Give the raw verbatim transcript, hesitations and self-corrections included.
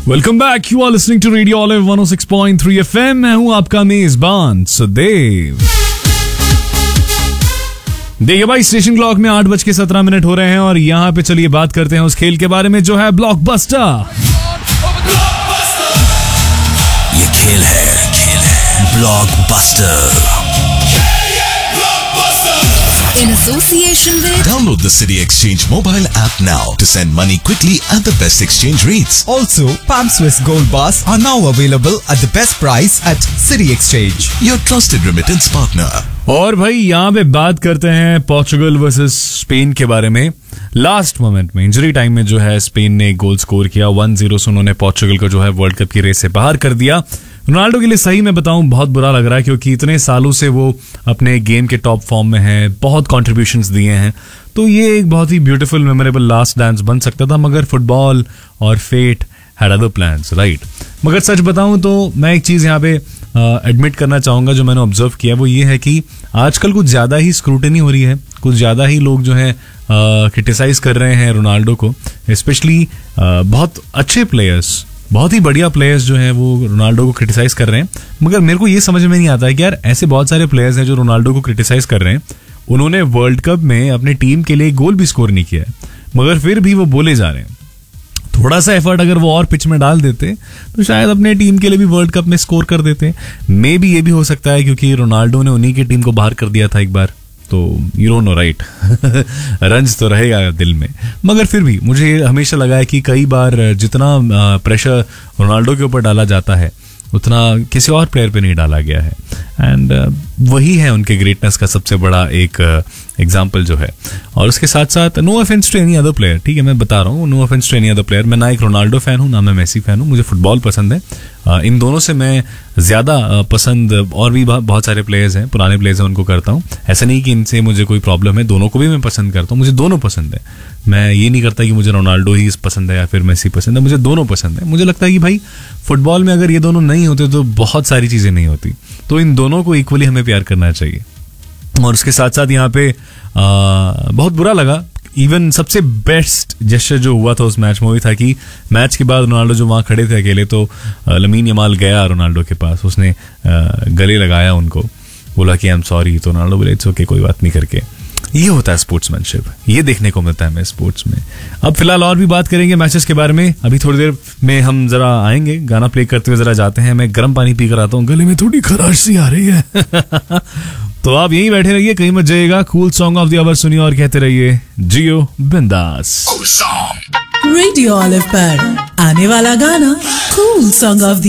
Welcome back, you are listening to radio olive one O six point three F M. मैं हूं आपका मेजबान सुदेव। देखिए भाई, स्टेशन क्लॉक में आठ बज के सत्रह मिनट हो रहे हैं और यहाँ पे चलिए बात करते हैं उस खेल के बारे में जो है ब्लॉकबस्टर। ये खेल है खेल है blockbuster. In association with Download the City Exchange mobile app now to send money quickly at the best exchange rates. Also, Palm Swiss Gold Bars are now available at the best price at City Exchange. Your trusted remittance partner. और भाई यहाँ पे बात करते हैं Portugal versus Spain के बारे में। लास्ट मोमेंट में इंजरी टाइम में जो है स्पेन ने एक गोल स्कोर किया, वन जीरो से उन्होंने पोर्चुगल को जो है वर्ल्ड कप की रेस से बाहर कर दिया। रोनाल्डो के लिए सही में बताऊं बहुत बुरा लग रहा है, क्योंकि इतने सालों से वो अपने गेम के टॉप फॉर्म में है, बहुत कॉन्ट्रीब्यूशंस दिए हैं, तो ये एक बहुत ही ब्यूटीफुल मेमोरेबल लास्ट डांस बन सकता था, मगर फुटबॉल और fate had other plans, right. मगर सच बताऊं तो मैं एक चीज यहाँ पे एडमिट करना चाहूंगा, जो मैंने ऑब्जर्व किया वो ये है कि आजकल कुछ ज्यादा ही स्क्रूटनी हो रही है, कुछ ज्यादा ही लोग जो है क्रिटिसाइज कर रहे हैं रोनाल्डो को, स्पेशली बहुत अच्छे प्लेयर्स, बहुत ही बढ़िया प्लेयर्स जो हैं वो रोनाल्डो को क्रिटिसाइज कर रहे हैं। मगर मेरे को ये समझ में नहीं आता है कि यार ऐसे बहुत सारे प्लेयर्स हैं जो रोनाल्डो को क्रिटिसाइज कर रहे हैं, उन्होंने वर्ल्ड कप में अपनी टीम के लिए गोल भी स्कोर नहीं किया है, मगर फिर भी वो बोले जा रहे हैं। थोड़ा सा एफर्ट अगर वो और पिच में डाल देते तो शायद अपने टीम के लिए भी वर्ल्ड कप में स्कोर कर देते। मे बी ये भी हो सकता है क्योंकि रोनाल्डो ने उन्हीं की टीम को बाहर कर दिया था एक बार, तो यू डोंट नो राइट, रंज तो रहेगा दिल में। मगर फिर भी मुझे हमेशा लगा है कि कई बार जितना प्रेशर रोनाल्डो के ऊपर डाला जाता है उतना किसी और प्लेयर पे नहीं डाला गया है, एंड uh, वही है उनके ग्रेटनेस का सबसे बड़ा एक एग्जाम्पल uh, जो है। और उसके साथ साथ no offence to any other player, ठीक है, मैं बता रहा हूँ, no offence to any other player. मैं ना एक रोनाल्डो फैन हूँ ना मैं मेसी फैन हूँ, मुझे फुटबॉल पसंद है। uh, इन दोनों से मैं ज्यादा uh, पसंद और भी बहुत सारे प्लेयर्स हैं, पुराने प्लेयर्स हैं, उनको करता हूँ। ऐसा नहीं कि इनसे मुझे कोई प्रॉब्लम है, दोनों को भी मैं पसंद करता हूँ, मुझे दोनों पसंद है। मैं ये नहीं करता कि मुझे रोनाल्डो ही पसंद है या फिर मेसी पसंद है, मुझे दोनों पसंद है। मुझे लगता है कि भाई फुटबॉल में अगर ये दोनों नहीं होते तो बहुत सारी चीजें नहीं होती, तो इन दोनों को इक्वली हमें प्यार करना चाहिए। और उसके साथ साथ यहाँ पे आ, बहुत बुरा लगा, इवन सबसे बेस्ट जेस्चर जो हुआ था उस मैच में वही था कि मैच के बाद रोनाल्डो जो वहां खड़े थे अकेले, तो लमीन यमाल गया रोनाल्डो के पास, उसने गले लगाया उनको, बोला कि आई एम सॉरी, तो रोनाल्डो बोले इट्स ओके, कोई बात नहीं करके। ये होता है स्पोर्ट्समैनशिप, ये देखने को मिलता है हमें स्पोर्ट्स में। अब फिलहाल और भी बात करेंगे मैचेस के बारे में, अभी थोड़ी देर में हम जरा आएंगे, गाना प्ले करते हुए जरा जाते हैं। मैं गर्म पानी पी कर आता हूँ, गले में थोड़ी खराश सी आ रही है तो आप यहीं बैठे रहिए, कहीं मत जाइएगा। Cool song of the our सुनिए और कहते रहिए जियो बिंदास। रेडियो ऑलिव पर आने वाला गाना कूल सॉन्ग ऑफ द